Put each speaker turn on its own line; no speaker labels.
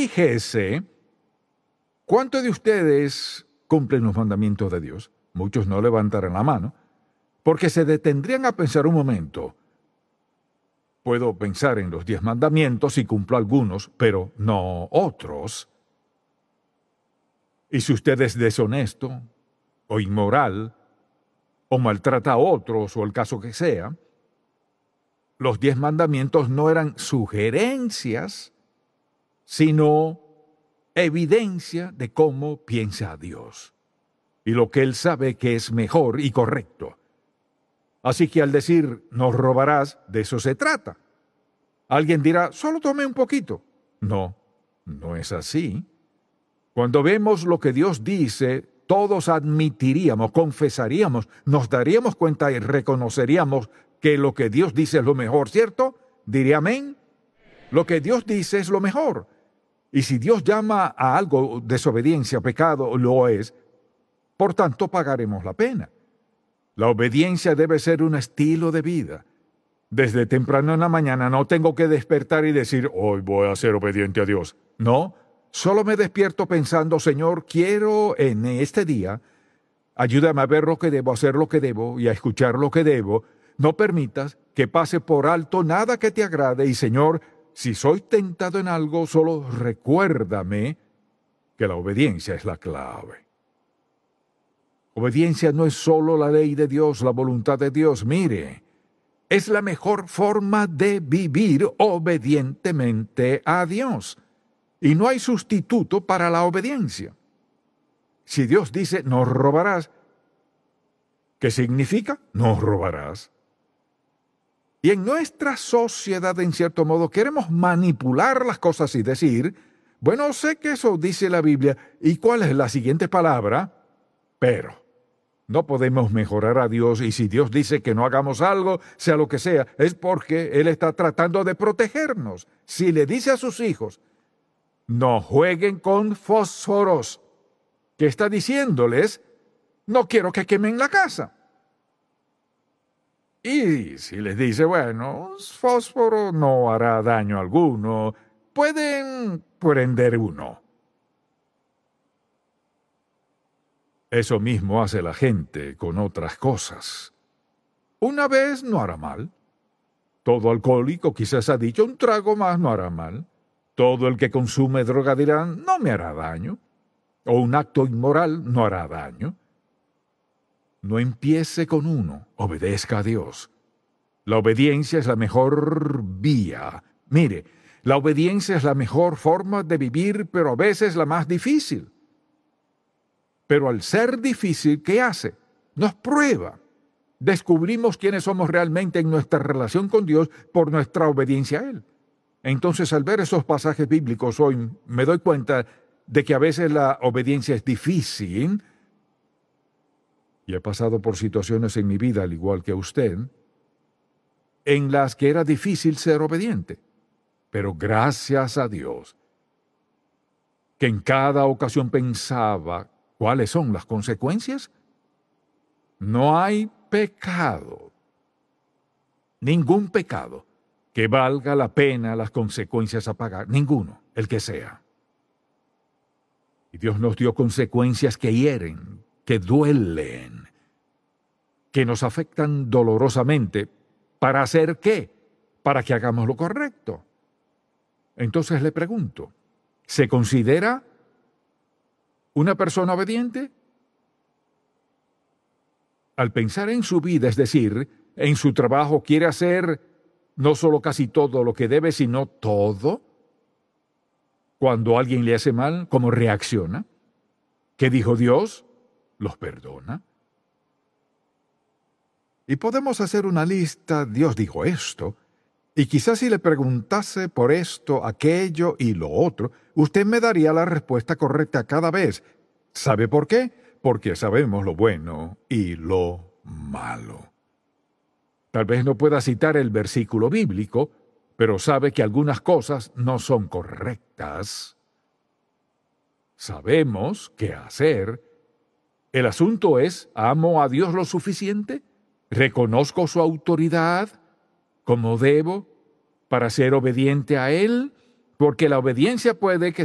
dijese, ¿cuántos de ustedes cumplen los mandamientos de Dios? Muchos no levantarán la mano, porque se detendrían a pensar un momento. Puedo pensar en los 10 mandamientos y cumplo algunos, pero no otros. Y si usted es deshonesto, o inmoral, o maltrata a otros, o el caso que sea, los 10 mandamientos no eran sugerencias, sino evidencia de cómo piensa Dios y lo que Él sabe que es mejor y correcto. Así que al decir, no robarás, de eso se trata. Alguien dirá, solo tome un poquito. No, no es así. Cuando vemos lo que Dios dice, todos admitiríamos, confesaríamos, nos daríamos cuenta y reconoceríamos que lo que Dios dice es lo mejor, ¿cierto? Diría amén. Lo que Dios dice es lo mejor. Y si Dios llama a algo desobediencia, pecado, lo es, por tanto pagaremos la pena. La obediencia debe ser un estilo de vida. Desde temprano en la mañana no tengo que despertar y decir, hoy voy a ser obediente a Dios. No, solo me despierto pensando, Señor, quiero en este día, ayúdame a ver lo que debo, a hacer lo que debo y a escuchar lo que debo. No permitas que pase por alto nada que te agrade y, Señor, si soy tentado en algo, solo recuérdame que la obediencia es la clave. Obediencia no es solo la ley de Dios, la voluntad de Dios. Mire, es la mejor forma de vivir obedientemente a Dios. Y no hay sustituto para la obediencia. Si Dios dice, no robarás, ¿qué significa? No robarás. Y en nuestra sociedad, en cierto modo, queremos manipular las cosas y decir, bueno, sé que eso dice la Biblia, ¿y cuál es la siguiente palabra? Pero. No podemos mejorar a Dios y si Dios dice que no hagamos algo, sea lo que sea, es porque Él está tratando de protegernos. Si le dice a sus hijos, no jueguen con fósforos, ¿qué está diciéndoles? No quiero que quemen la casa. Y si les dice, bueno, fósforo no hará daño alguno, pueden prender uno. Eso mismo hace la gente con otras cosas. Una vez no hará mal. Todo alcohólico quizás ha dicho un trago más no hará mal. Todo el que consume droga dirán no me hará daño. O un acto inmoral no hará daño. No empiece con uno, obedezca a Dios. La obediencia es la mejor vía. Mire, la obediencia es la mejor forma de vivir, pero a veces la más difícil. Pero al ser difícil, ¿qué hace? Nos prueba. Descubrimos quiénes somos realmente en nuestra relación con Dios por nuestra obediencia a Él. Entonces, al ver esos pasajes bíblicos hoy, me doy cuenta de que a veces la obediencia es difícil. Y he pasado por situaciones en mi vida, al igual que usted, en las que era difícil ser obediente. Pero gracias a Dios, que en cada ocasión pensaba, ¿cuáles son las consecuencias? No hay pecado, ningún pecado, que valga la pena las consecuencias a pagar, ninguno, el que sea. Y Dios nos dio consecuencias que hieren, que duelen, que nos afectan dolorosamente. ¿Para hacer qué? Para que hagamos lo correcto. Entonces le pregunto, ¿se considera una persona obediente? Al pensar en su vida, es decir, en su trabajo, quiere hacer no solo casi todo lo que debe, sino todo. Cuando alguien le hace mal, ¿cómo reacciona? ¿Qué dijo Dios? Los perdona. Y podemos hacer una lista, Dios dijo esto, y quizás si le preguntase por esto, aquello y lo otro, usted me daría la respuesta correcta cada vez. ¿Sabe por qué? Porque sabemos lo bueno y lo malo. Tal vez no pueda citar el versículo bíblico, pero sabe que algunas cosas no son correctas. Sabemos qué hacer. El asunto es, ¿amo a Dios lo suficiente? ¿Reconozco su autoridad como debo para ser obediente a Él? Porque la obediencia puede que